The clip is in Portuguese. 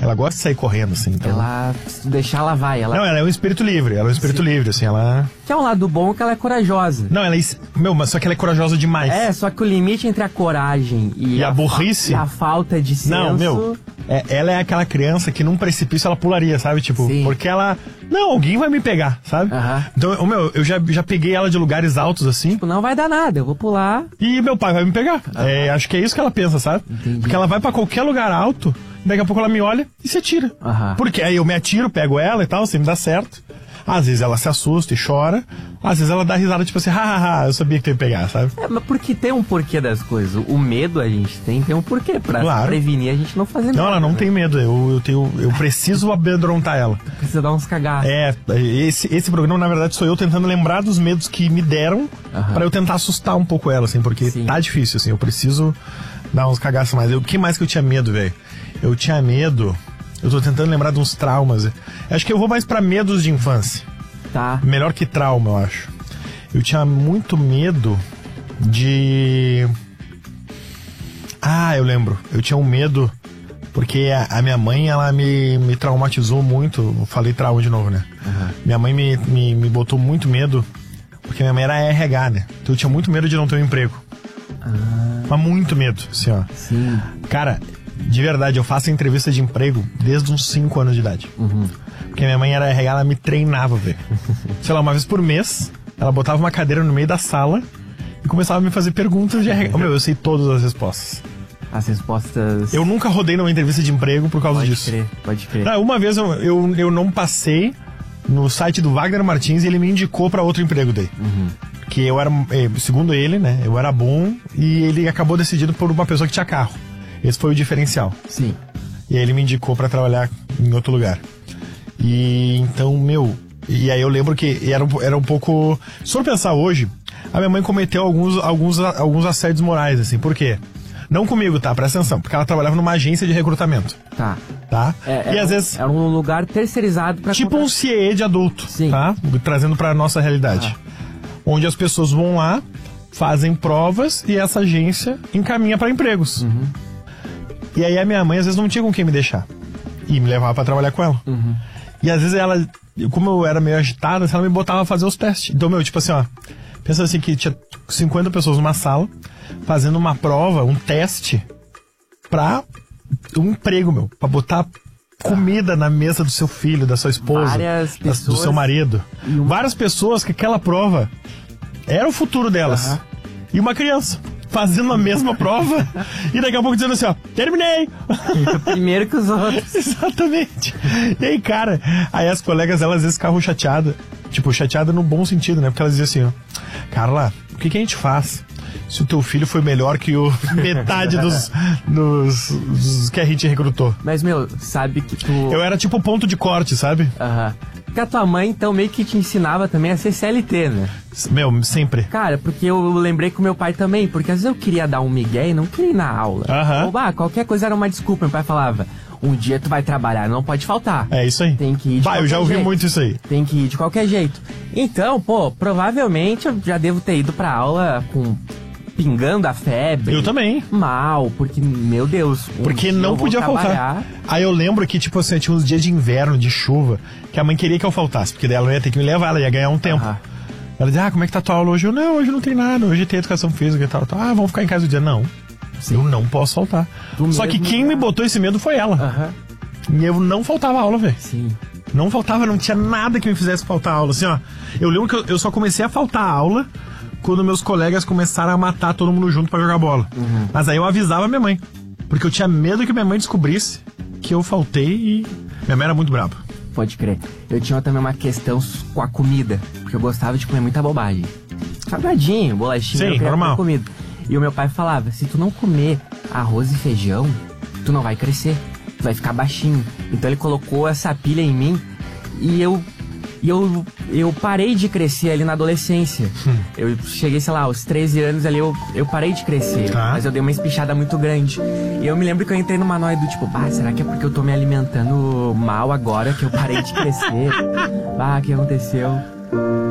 Ela gosta de sair correndo, assim. Então... Ela, se deixar, ela vai. Ela... Não, ela é um espírito livre. Ela é um espírito livre, assim, ela... Que é um lado bom, que ela é corajosa. Não, ela é... Meu, mas só que ela é corajosa demais. É, só que o limite entre a coragem e a burrice... E a falta de senso... Não, meu... ela é aquela criança que num precipício ela pularia, sabe? Tipo, Sim. porque ela... Não, alguém vai me pegar, sabe? Então, meu, eu já peguei ela de lugares altos, assim. Tipo, não vai dar nada, eu vou pular. E meu pai vai me pegar. Acho que é isso que ela pensa, sabe? Entendi. Porque ela vai pra qualquer lugar alto, daqui a pouco ela me olha e se atira. Porque aí eu me atiro, pego ela e tal, assim, me dá certo. Às vezes ela se assusta e chora. Às vezes ela dá risada, tipo assim, hahaha, eu sabia que tu ia pegar, sabe? Mas porque tem um porquê das coisas. O medo a gente tem um porquê. Pra prevenir a gente não fazer nada. Não, ela não tem medo. Eu preciso amedrontar ela. Precisa dar uns cagaços. Esse programa, na verdade, sou eu tentando lembrar dos medos que me deram pra eu tentar assustar um pouco ela, assim, porque tá difícil, assim, eu preciso dar uns cagaços mais. O que mais que eu tinha medo, velho? Eu tinha medo... Eu tô tentando lembrar de uns traumas. Acho que eu vou mais pra medos de infância. Tá. Melhor que trauma, eu acho. Eu tinha muito medo de... Eu lembro. Eu tinha um medo... Porque a minha mãe, ela me traumatizou muito. Eu falei trauma de novo, né? Minha mãe me botou muito medo. Porque minha mãe era RH, né? Então eu tinha muito medo de não ter um emprego. Mas muito medo, assim, ó. Sim. Cara... De verdade, eu faço entrevista de emprego desde uns 5 anos de idade. Porque minha mãe era RH, ela me treinava, velho. Sei lá, uma vez por mês, ela botava uma cadeira no meio da sala e começava a me fazer perguntas de RH. Eu sei todas as respostas. As respostas... Eu nunca rodei numa entrevista de emprego por causa disso. Pode crer. Uma vez eu não passei no site do Wagner Martins e ele me indicou pra outro emprego daí. Que eu era, segundo ele, né, eu era bom e ele acabou decidindo por uma pessoa que tinha carro. Esse foi o diferencial. Sim. E aí ele me indicou pra trabalhar em outro lugar. E então, E aí eu lembro que era um pouco... Se for pensar hoje, a minha mãe cometeu alguns assédios morais, assim. Por quê? Não comigo, tá? Presta atenção. Porque ela trabalhava numa agência de recrutamento. Tá. E às vezes... Era um lugar terceirizado pra... Tipo um CIE de adulto. Sim. Tá? Trazendo pra nossa realidade. Onde as pessoas vão lá, fazem provas e essa agência encaminha pra empregos. E aí a minha mãe às vezes não tinha com quem me deixar. E me levava pra trabalhar com ela. E às vezes ela, como eu era meio agitada, ela me botava a fazer os testes. Então, tipo assim, ó. Pensa assim que tinha 50 pessoas numa sala, fazendo uma prova, um teste, pra um emprego, pra botar comida na mesa do seu filho, da sua esposa, várias pessoas, do seu marido. Várias pessoas que aquela prova era o futuro delas. E uma criança fazendo a mesma prova e daqui a pouco dizendo assim, ó, terminei! Primeiro que os outros. Exatamente. E aí, cara, aí as colegas, elas às vezes ficavam chateadas. Tipo, chateada no bom sentido, né? Porque elas diziam assim, ó, Carla, o que a gente faz se o teu filho foi melhor que metade dos que a gente recrutou? Mas, sabe que tu... Eu era tipo ponto de corte, sabe? Porque a tua mãe, então, meio que te ensinava também a ser CLT, né? Sempre. Cara, porque eu lembrei com meu pai também, porque às vezes eu queria dar um migué e não queria ir na aula. Ou, qualquer coisa era uma desculpa. Meu pai falava, um dia tu vai trabalhar, não pode faltar. É isso aí. Tem que ir de qualquer eu já ouvi jeito. muito isso aí. Tem que ir de qualquer jeito. Então, provavelmente eu já devo ter ido pra aula pingando a febre. Eu também. Mal, porque, meu Deus. Porque não podia faltar. Aí eu lembro que, tipo assim, tinha uns dias de inverno, de chuva, que a mãe queria que eu faltasse, porque daí ela não ia ter que me levar, ela ia ganhar um tempo. Ela dizia, como é que tá a tua aula hoje? Hoje não tem nada, hoje tem educação física e tal. Vamos ficar em casa o dia. Não. Sim. Eu não posso faltar. Só que quem me botou esse medo foi ela. E eu não faltava aula, velho. Sim. Não faltava, não tinha nada que me fizesse faltar aula. Assim, ó, eu lembro que eu só comecei a faltar aula quando meus colegas começaram a matar todo mundo junto pra jogar bola. Mas aí eu avisava minha mãe, porque eu tinha medo que minha mãe descobrisse que eu faltei e minha mãe era muito brava. Pode crer. Eu tinha também uma questão com a comida, porque eu gostava de comer muita bobagem. Salgadinho, bolachinha, eu queria comer comida. E o meu pai falava, se tu não comer arroz e feijão, tu não vai crescer, tu vai ficar baixinho. Então ele colocou essa pilha em mim e eu parei de crescer ali na adolescência. Eu cheguei, sei lá, aos 13 anos ali, eu parei de crescer. Mas eu dei uma espichada muito grande. E eu me lembro que eu entrei numa noia do tipo, será que é porque eu tô me alimentando mal agora que eu parei de crescer? O que aconteceu?